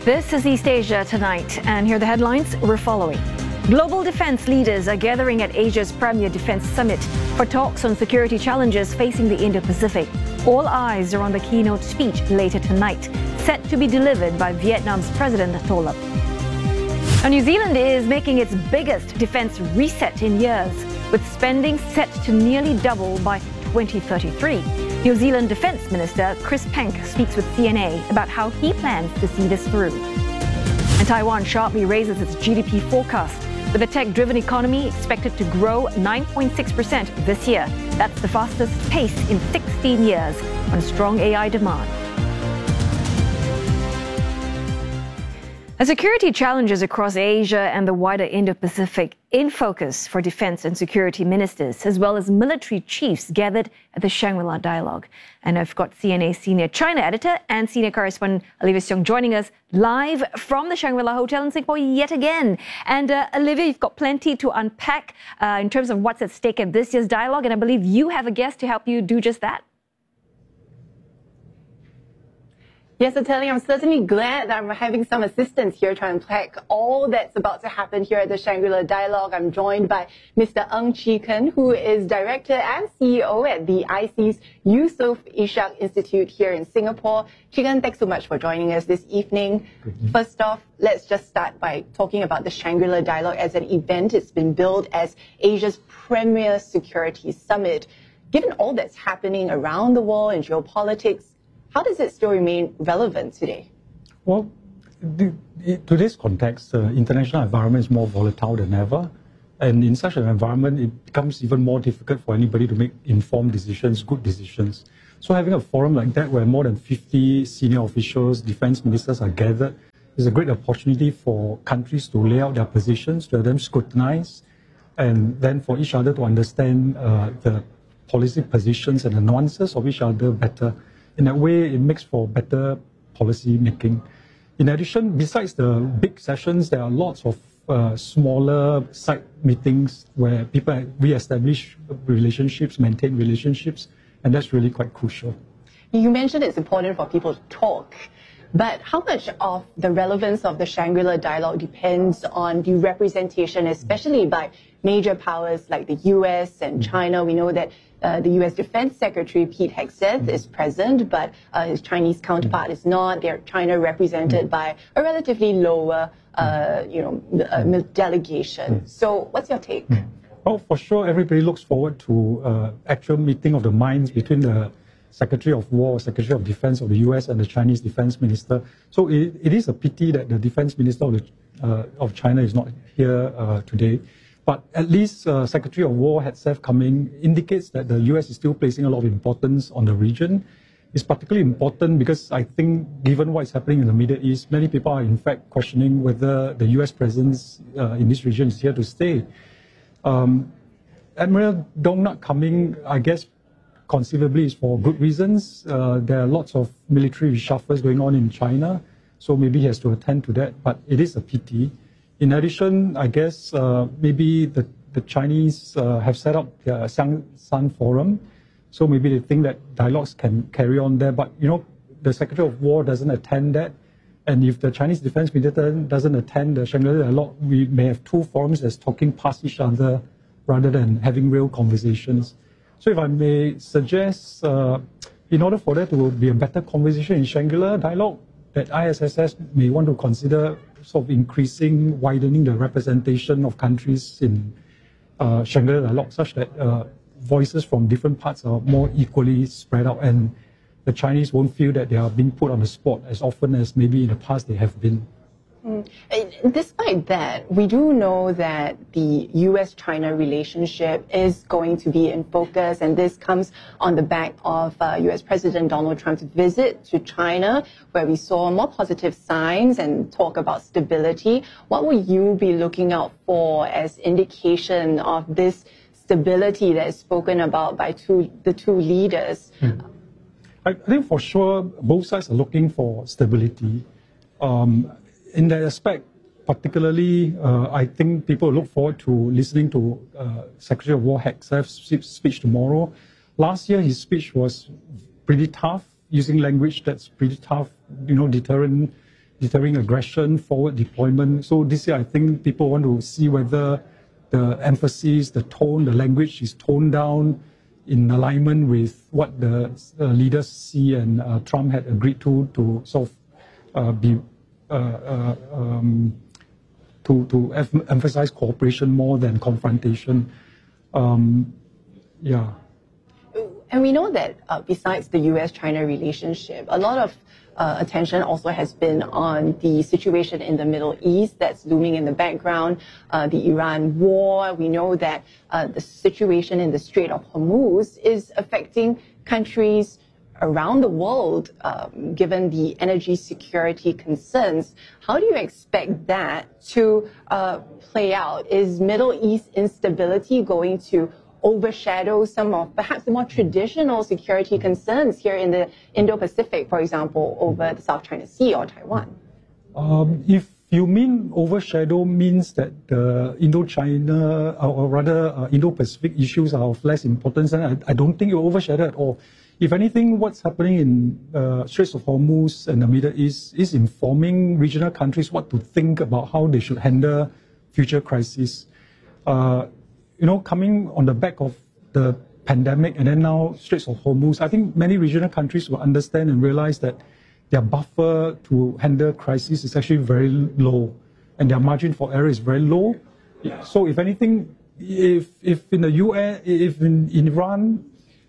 This is East Asia Tonight, and here are the headlines we're following. Global defense leaders are gathering at Asia's premier defense summit for talks on security challenges facing the Indo-Pacific. All eyes are on the keynote speech later tonight, set to be delivered by Vietnam's President Tho Lam. Now, New Zealand is making its biggest defense reset in years, with spending set to nearly double by 2033. New Zealand Defence Minister Chris Penk speaks with CNA about how he plans to see this through. And Taiwan sharply raises its GDP forecast, with a tech-driven economy expected to grow 9.6% this year. That's the fastest pace in 16 years on strong AI demand. Security challenges across Asia and the wider Indo-Pacific in focus for defense and security ministers, as well as military chiefs gathered at the Shangri-La Dialogue. And I've got CNA senior China editor and senior correspondent Olivia Siong joining us live from the Shangri-La Hotel in Singapore yet again. And Olivia, you've got plenty to unpack in terms of what's at stake at this year's dialogue, and I believe you have a guest to help you do just that. Yes, Ateli, I'm certainly glad that I'm having some assistance here to unpack all that's about to happen here at the Shangri-La Dialogue. I'm joined by Mr. Ng Chee Ken, who is Director and CEO at the ISEAS Yusof Ishak Institute here in Singapore. Chee Ken, thanks so much for joining us this evening. First off, let's just start by talking about the Shangri-La Dialogue as an event. It's been billed as Asia's premier security summit. Given all that's happening around the world in geopolitics, how does it still remain relevant today? Well, today's context, the international environment is more volatile than ever. And in such an environment, it becomes even more difficult for anybody to make informed decisions, good decisions. So having a forum like that where more than 50 senior officials, defense ministers are gathered is a great opportunity for countries to lay out their positions, to have them scrutinized, and then for each other to understand the policy positions and the nuances of each other better. In that way, it makes for better policy making. In addition, besides the big sessions, there are lots of smaller side meetings where people re-establish relationships, maintain relationships, and that's really quite crucial. You mentioned it's important for people to talk, but how much of the relevance of the Shangri-La Dialogue depends on the representation, especially by major powers like the US and China? We know that the U.S. Defense Secretary Pete Hegseth is present, but his Chinese counterpart is not. They're China represented by a relatively lower, delegation. So, what's your take? Well, for sure, everybody looks forward to actual meeting of the minds between the Secretary of War, Secretary of Defense of the U.S. and the Chinese Defense Minister. So, it is a pity that the Defense Minister of China is not here today. But at least Secretary of War Hegseth coming indicates that the US is still placing a lot of importance on the region. It's particularly important because I think given what's happening in the Middle East, many people are in fact questioning whether the US presence in this region is here to stay. Admiral Dong not coming, I guess, conceivably is for good reasons. There are lots of military reshuffles going on in China, so maybe he has to attend to that, but it is a pity. In addition, I guess maybe the Chinese have set up the Xiangshan Forum, so maybe they think that dialogues can carry on there. But the Secretary of War doesn't attend that, and if the Chinese Defense Minister doesn't attend the Shangri-La Dialogue, we may have two forums that's talking past each other rather than having real conversations. So, if I may suggest, in order for there to be a better conversation in Shangri-La Dialogue, that ISSS may want to consider sort of increasing, widening the representation of countries in Shangri-La Dialogue such that voices from different parts are more equally spread out and the Chinese won't feel that they are being put on the spot as often as maybe in the past they have been. Despite that, we do know that the US-China relationship is going to be in focus, and this comes on the back of US President Donald Trump's visit to China, where we saw more positive signs and talk about stability. What will you be looking out for as indication of this stability that is spoken about by the two leaders? I think for sure both sides are looking for stability. In that aspect, particularly, I think people look forward to listening to Secretary of War Hegseth's speech tomorrow. Last year, his speech was pretty tough, using language that's pretty tough, deterrent deterring aggression, forward deployment. So this year, I think people want to see whether the emphasis, the tone, the language is toned down in alignment with what the leaders see and Trump had agreed to sort of emphasize cooperation more than confrontation. Yeah. And we know that besides the US-China relationship, a lot of attention also has been on the situation in the Middle East that's looming in the background, the Iran war. We know that the situation in the Strait of Hormuz is affecting countries around the world, given the energy security concerns. How do you expect that to play out? Is Middle East instability going to overshadow some of perhaps the more traditional security concerns here in the Indo-Pacific, for example, over the South China Sea or Taiwan? If you mean overshadow means that the Indo-China, or rather Indo-Pacific issues are of less importance, then I don't think it will overshadow at all. If anything, what's happening in Straits of Hormuz and the Middle East is informing regional countries what to think about how they should handle future crises. Coming on the back of the pandemic and then now Straits of Hormuz, I think many regional countries will understand and realize that their buffer to handle crisis is actually very low and their margin for error is very low. So if anything, if in the US, if in Iran,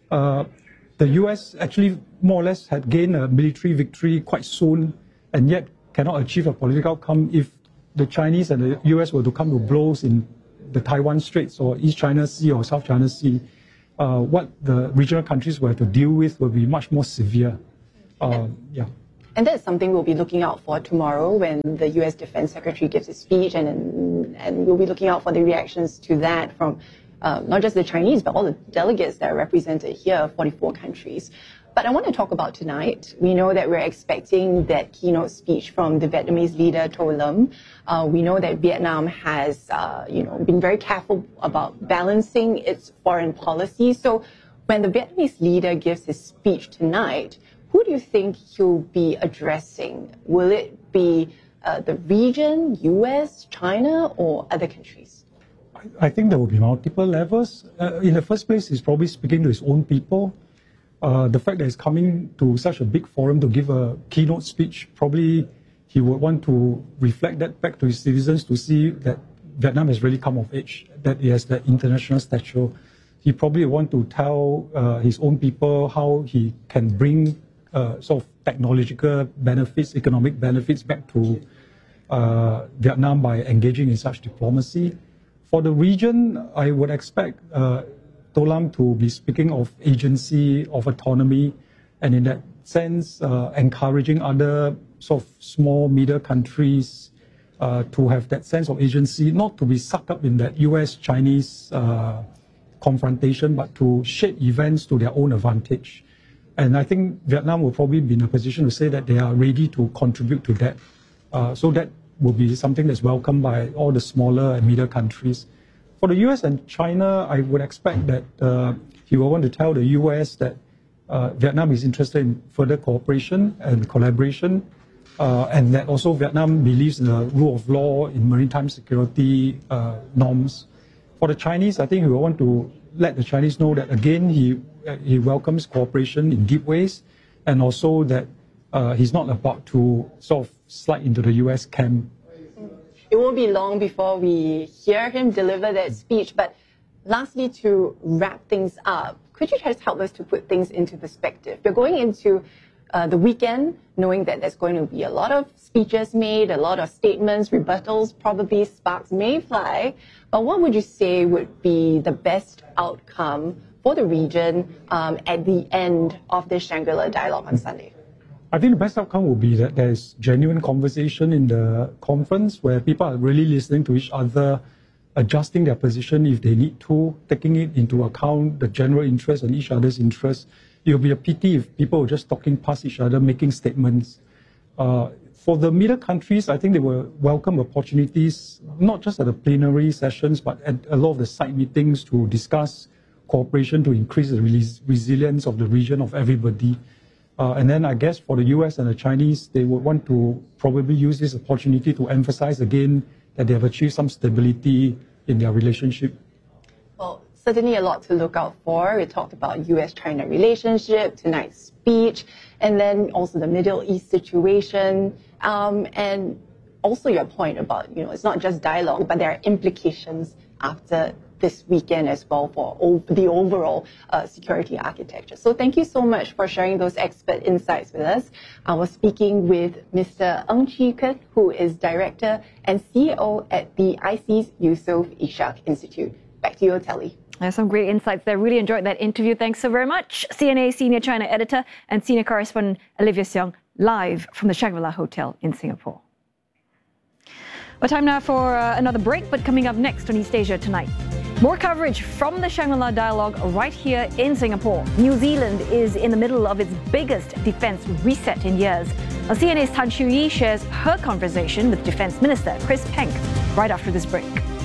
the US actually more or less had gained a military victory quite soon and yet cannot achieve a political outcome, if the Chinese and the US were to come to blows in the Taiwan Straits or East China Sea or South China Sea, what the regional countries will have to deal with will be much more severe. Yeah. And that's something we'll be looking out for tomorrow when the US Defense Secretary gives his speech, and we'll be looking out for the reactions to that from not just the Chinese, but all the delegates that are represented here, 44 countries. But I want to talk about tonight. We know that we're expecting that keynote speech from the Vietnamese leader To Lâm. We know that Vietnam has, been very careful about balancing its foreign policy. So when the Vietnamese leader gives his speech tonight, who do you think he'll be addressing? Will it be the region, US, China, or other countries? I think there will be multiple levels. In the first place, he's probably speaking to his own people. The fact that he's coming to such a big forum to give a keynote speech, probably he would want to reflect that back to his citizens to see that Vietnam has really come of age, that it has that international stature. He probably want to tell his own people how he can bring sort of technological benefits, economic benefits back to Vietnam by engaging in such diplomacy. For the region, I would expect To Lâm to be speaking of agency, of autonomy, and in that sense, encouraging other sort of small, middle countries to have that sense of agency, not to be sucked up in that US-Chinese confrontation, but to shape events to their own advantage. And I think Vietnam will probably be in a position to say that they are ready to contribute to that. So that will be something that's welcomed by all the smaller and middle countries. For the US and China, I would expect that he will want to tell the US that Vietnam is interested in further cooperation and collaboration, and that also Vietnam believes in the rule of law, in maritime security norms. For the Chinese, I think he will want to let the Chinese know that, again, he welcomes cooperation in deep ways, and also that he's not about to sort of slide into the US camp. It won't be long before we hear him deliver that speech. But lastly, to wrap things up, could you just help us to put things into perspective? We're going into the weekend knowing that there's going to be a lot of speeches made, a lot of statements, rebuttals, probably sparks may fly. But what would you say would be the best outcome for the region at the end of this Shangri-La dialogue on Sunday? I think the best outcome will be that there's genuine conversation in the conference where people are really listening to each other, adjusting their position if they need to, taking it into account the general interest and each other's interests. It will be a pity if people are just talking past each other, making statements. For the middle countries, I think they will welcome opportunities, not just at the plenary sessions, but at a lot of the side meetings to discuss cooperation to increase the resilience of the region, of everybody. And then I guess for the US and the Chinese, they would want to probably use this opportunity to emphasize again that they have achieved some stability in their relationship. Well, certainly a lot to look out for. We talked about US-China relationship, tonight's speech, and then also the Middle East situation, and also your point about, it's not just dialogue, but there are implications after this weekend as well for the overall security architecture. So thank you so much for sharing those expert insights with us. I was speaking with Mr. Ng Chee Ken, who is Director and CEO at the IC's Yusof Ishak Institute. Back to you, Telly. There's some great insights there. Really enjoyed that interview. Thanks so very much. CNA Senior China Editor and Senior Correspondent Olivia Seong, live from the Shangri-La Hotel in Singapore. Well, time now for another break, but coming up next on East Asia Tonight. More coverage from the Shangri-La Dialogue right here in Singapore. New Zealand is in the middle of its biggest defence reset in years. CNA's Tan Shu Yi shares her conversation with Defence Minister Chris Penk right after this break.